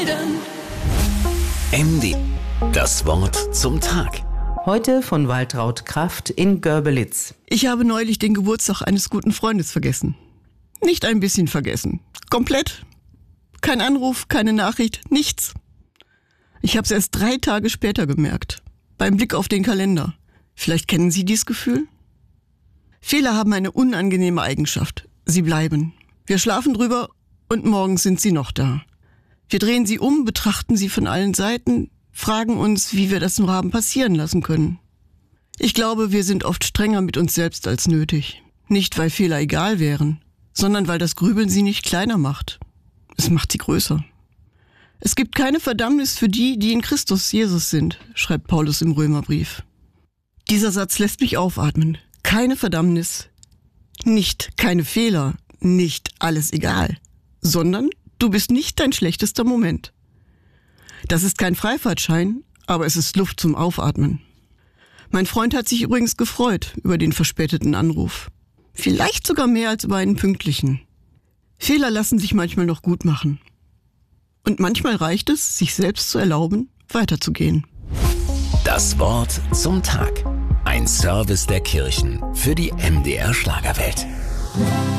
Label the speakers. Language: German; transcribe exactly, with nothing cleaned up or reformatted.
Speaker 1: M D. Das Wort zum Tag.
Speaker 2: Heute von Waltraud Kraft in Görbelitz.
Speaker 3: Ich habe neulich den Geburtstag eines guten Freundes vergessen. Nicht ein bisschen vergessen. Komplett. Kein Anruf, keine Nachricht, nichts. Ich habe es erst drei Tage später gemerkt. Beim Blick auf den Kalender. Vielleicht kennen Sie dieses Gefühl? Fehler haben eine unangenehme Eigenschaft. Sie bleiben. Wir schlafen drüber und morgens sind sie noch da. Wir drehen sie um, betrachten sie von allen Seiten, fragen uns, wie wir das nur haben passieren lassen können. Ich glaube, wir sind oft strenger mit uns selbst als nötig. Nicht, weil Fehler egal wären, sondern weil das Grübeln sie nicht kleiner macht. Es macht sie größer. Es gibt keine Verdammnis für die, die in Christus Jesus sind, schreibt Paulus im Römerbrief. Dieser Satz lässt mich aufatmen. Keine Verdammnis, nicht keine Fehler, nicht alles egal, sondern du bist nicht dein schlechtester Moment. Das ist kein Freifahrtschein, aber es ist Luft zum Aufatmen. Mein Freund hat sich übrigens gefreut über den verspäteten Anruf. Vielleicht sogar mehr als über einen pünktlichen. Fehler lassen sich manchmal noch gut machen. Und manchmal reicht es, sich selbst zu erlauben, weiterzugehen.
Speaker 1: Das Wort zum Tag. Ein Service der Kirchen für die M D R Schlagerwelt.